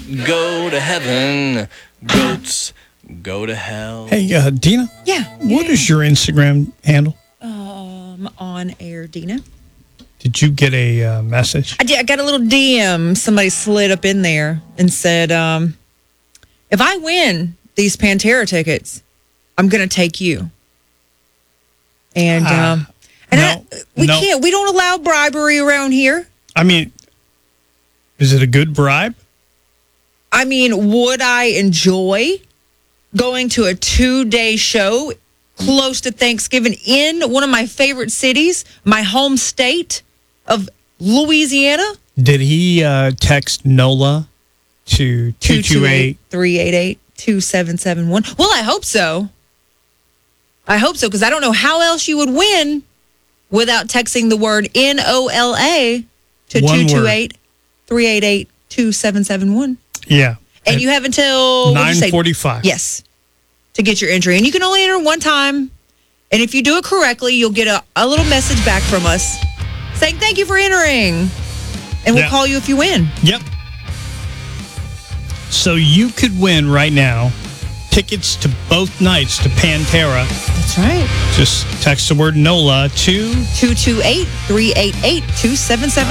go to heaven. Goats go to hell. Hey, Dina? Yeah. What is your Instagram handle? On air, Dina. Did you get a message? I did. I got a little DM. Somebody slid up in there and said, if I win these Pantera tickets, I'm going to take you. And we can't. We don't allow bribery around here. I mean, is it a good bribe? I mean, would I enjoy going to a 2-day show close to Thanksgiving in one of my favorite cities, my home state of Louisiana? Did he text NOLA to 228-388-2771? Well, I hope so. Because I don't know how else you would win without texting the word NOLA to 228-388-2771. Yeah. And you have until 9:45. Yes, to get your entry. And you can only enter one time. And if you do it correctly, you'll get a little message back from us saying thank you for entering. And we'll call you if you win. Yep. So you could win right now tickets to both nights to Pantera. That's right. Just text the word NOLA to 228-388-2771.